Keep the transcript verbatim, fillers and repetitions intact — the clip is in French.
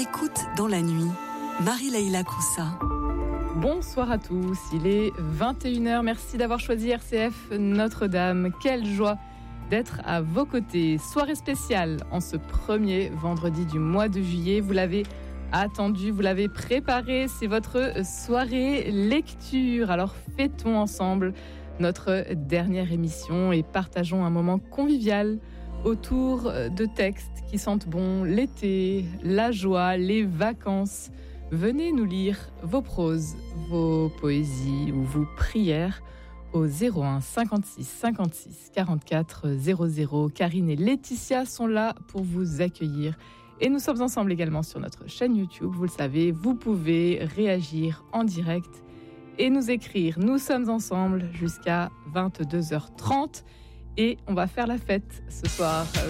Écoute dans la nuit, Marie-Leïla Coussa. Bonsoir à tous, il est vingt et une heures, merci d'avoir choisi R C F Notre-Dame. Quelle joie d'être à vos côtés. Soirée spéciale en ce premier vendredi du mois de juillet. Vous l'avez attendu, vous l'avez préparé, c'est votre soirée lecture. Alors fêtons ensemble notre dernière émission et partageons un moment convivial autour de textes qui sentent bon l'été, la joie, les vacances. Venez nous lire vos proses, vos poésies ou vos prières au zéro un cinquante-six cinquante-six quarante-quatre zéro zéro. Karine et Laetitia sont là pour vous accueillir. Et nous sommes ensemble également sur notre chaîne YouTube. Vous le savez, vous pouvez réagir en direct et nous écrire. Nous sommes ensemble jusqu'à vingt-deux heures trente et on va faire la fête ce soir.